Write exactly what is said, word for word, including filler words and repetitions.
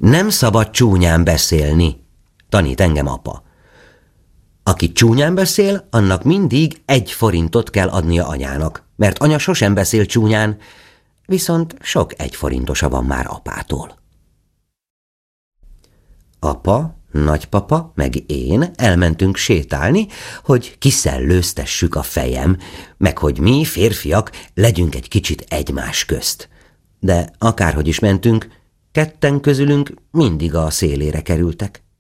Nem szabad csúnyán beszélni, tanít engem apa. Aki csúnyán beszél, annak mindig egy forintot kell adnia anyának, mert anya sosem beszél csúnyán, viszont sok egy forintosa van már apától. Apa, nagypapa, meg én elmentünk sétálni, hogy kiszellőztessük a fejem, meg hogy mi, férfiak, legyünk egy kicsit egymás közt. De akárhogy is mentünk, ketten közülünk mindig a szélére kerültek.